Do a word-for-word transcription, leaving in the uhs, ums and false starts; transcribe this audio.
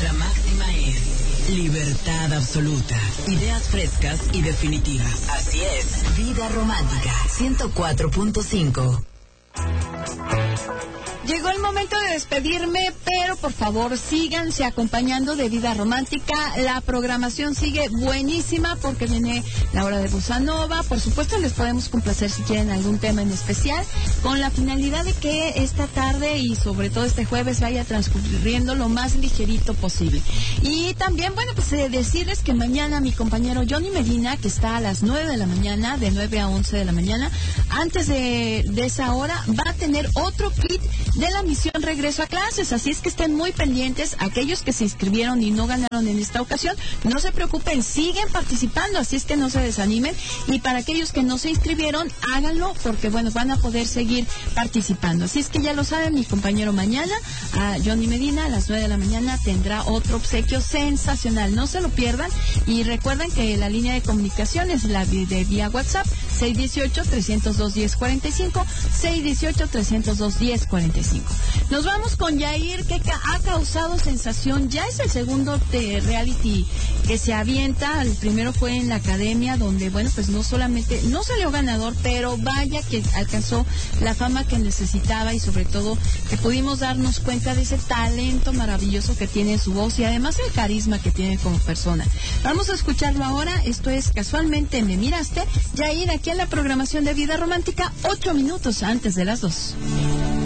Nuestra máxima es libertad absoluta, ideas frescas y definitivas. Así es, Vida Romántica ciento cuatro punto cinco. Llegó el momento de despedirme, pero por favor síganse acompañando de Vida Romántica. La programación sigue buenísima porque viene la hora de Bossa Nova. Por supuesto les podemos complacer si quieren algún tema en especial, con la finalidad de que esta tarde y sobre todo este jueves vaya transcurriendo lo más ligerito posible. Y también, bueno, pues eh, decirles que mañana mi compañero Johnny Medina, que está a las nueve de la mañana, de nueve a once de la mañana, antes de, de esa hora va a tener otro kit de la misión Regreso a Clases, así es que estén muy pendientes. Aquellos que se inscribieron y no ganaron en esta ocasión, no se preocupen, siguen participando, así es que no se desanimen, y para aquellos que no se inscribieron, háganlo, porque bueno, van a poder seguir participando, así es que ya lo saben, mi compañero mañana, a Johnny Medina, a las nueve de la mañana tendrá otro obsequio sensacional, no se lo pierdan, y recuerden que la línea de comunicación es la de vía WhatsApp, seis uno ocho, tres cero dos, uno cero cuatro cinco, seis uno ocho, tres cero dos, uno cero cuatro cinco. Nos vamos con Yair, que ha causado sensación. Ya es el segundo de reality que se avienta. El primero fue en la academia, donde, bueno, pues no solamente, no salió ganador, pero vaya que alcanzó la fama que necesitaba, y sobre todo que pudimos darnos cuenta de ese talento maravilloso que tiene en su voz y además el carisma que tiene como persona. Vamos a escucharlo ahora. Esto es Casualmente Me Miraste. Yair, aquí en la programación de Vida Romántica, ocho minutos antes de las dos.